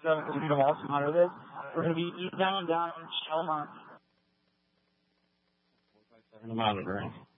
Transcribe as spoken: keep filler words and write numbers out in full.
seven kilometer miles from Honolulu. We're going to be eastbound down Shelmont. The monitoring.